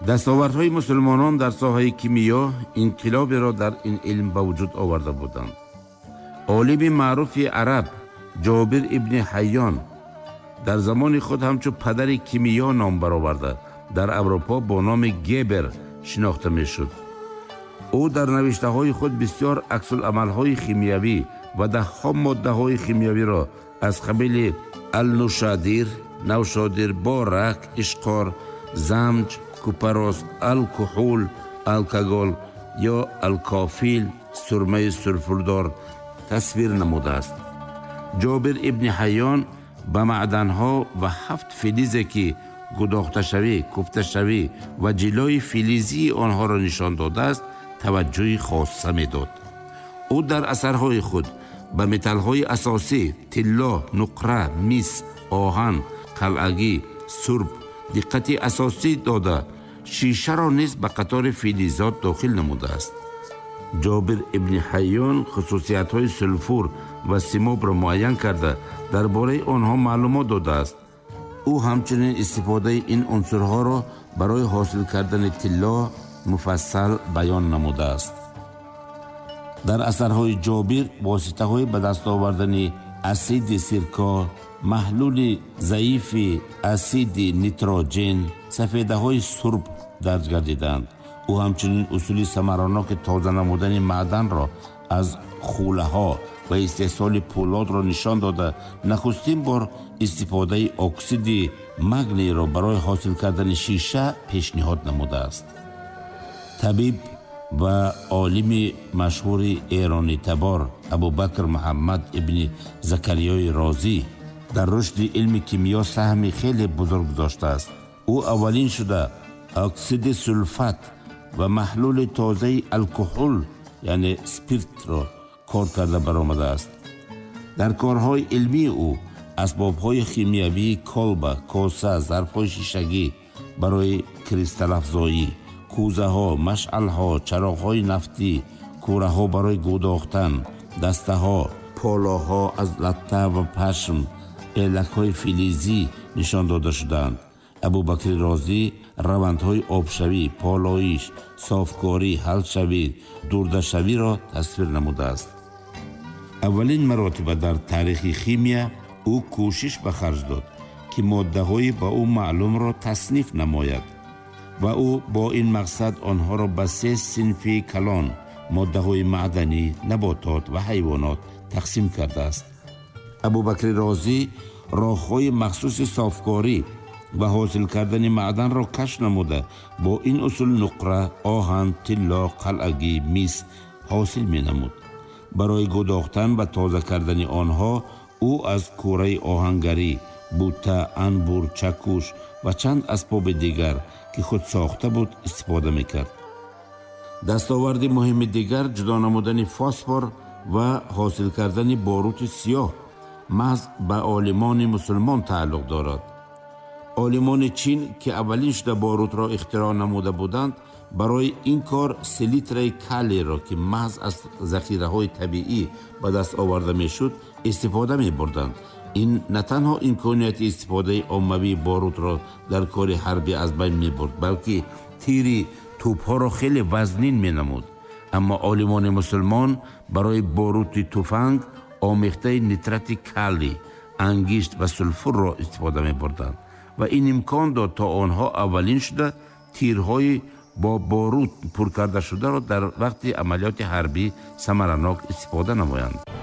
дастовардҳои мусулмонон дар соҳаи кимиё инқилоберо дар ин илм ба вуҷуд оварда буданд. олими маъруфи араб ҷобир ибни ҳайён дар замони худ ҳамчун падари кимиё ном бароварда дар аврупо бо номи Гебер шинохта мешуд. ӯ дар навиштаҳои худ бисёр аксуламалҳои химиявӣ ва даҳҳо моддаҳои химиявиро аз қабили алнушадир, навшодир, борак, ишқор, замҷ, купарос, алкуҳул, алкогол ё алкофил, сурмаи сулфурдор тасвир намудааст. ҷобир ибни ҳайён ба маъданҳо ва 7 филизе ки гудохташавӣ, куфташавӣ ва ҷилои филизии онҳоро нишон додааст, таваҷҷӯҳи хоса медод. ӯ дар асарҳои худ ба металлҳои асосӣ тилло, нуқра, мис, оҳан, қалъагӣ, сурб диққати асосӣ дода, шишаро низ ба қатори филизот дохил намудааст. ҷобир ибни ҳайён хусусиятҳои сулфур ва симобро муайян карда дар бораи онҳо маълумот додааст. ӯ ҳамчунин истифодаи ин унсурҳоро барои ҳосил кардани тилло муфассал баён намудааст. дар асарҳои ҷобир воситаҳои ба даст овардани асиди сирко, маҳлули заифи асиди нитроҷен, сафедаҳои сурб дарҷ гардиданд. ӯ ҳамчунин усули самароноки тоза намудани маъданро аз хӯлаҳо ва истеҳсоли пӯлодро нишон дода, нахустин бор истифодаи оксиди магнийро барои ҳосил кардани шиша пешниҳод намудааст. табиб ва олими машҳури эрони табор Абубакр Муҳаммад ибни Закариёи Розӣ дар рушди илми кимиё саҳми хеле бузург доштааст. ӯ аввалин шуда оксиди сулфат ва маҳлули тозаи алкуҳул яъне спиртро кор карда баромадааст. дар корҳои илмии ӯ асбобҳои химиявии колба, коса, зарфҳои шишагӣ барои кристаллафзоӣ, кӯзаҳо, машъалҳо, чароғҳои нафтӣ, кураҳо барои гӯдохтан, дастаҳо, полоҳо аз латта ва пашм, элакҳои филизӣ нишон дода шуданд. абубакри розӣ равандҳои обшавӣ, полоиш, софкорӣ, ҳалшавӣ, дурдашавиро тасвир намудааст. аввалин маротиба дар таърихи химия ӯ кӯшиш ба харҷ дод ки моддаҳои ба ӯ маълумро тасниф намояд ва ӯ бо ин мақсад онҳоро ба 3 синфи калон моддаҳои маъданӣ, наботот ва ҳайвонот тақсим кардааст. абубакри розӣ роҳҳои махсуси софкорӣ ва ҳосил кардани маъданро кашф намуда, бо ин усул нуқра, оҳан, тилло, қалъагӣ, мис ҳосил менамуд. барои гӯдохтан ва тоза кардани онҳо ӯ аз кураи оҳангарӣ, бута, анбур, чакуш ва чанд асбоби дигар ки худ сохта буд истифода мекард. дастоварди муҳими дигар ҷудо намудани фосфор ва ҳосил кардани борути сиёҳ маҳз ба олимони мусулмон тааллуқ дорад. олимони чин ки аввалин шуда борутро ихтироъ намуда буданд, барои ин кор 3 литраи калийро ки маҳз аз захираҳои табиӣ ба даст оварда мешуд истифода мебурданд. ин на танҳо имконияти истифодаи оммавии борутро дар кори ҳарбӣ аз байн мебурд, балки тири тӯбҳоро хеле вазнин менамуд. аммо олимони мусулмон барои борути тӯфанг омехтаи нитрати калий, ангишт ва сулфурро истифода мебурданд ва ин имкон дод то онҳо аввалин шуда тирҳои бо борут пур карда шударо дар вақти амалиёти ҳарбӣ самаранок истифода намоянд.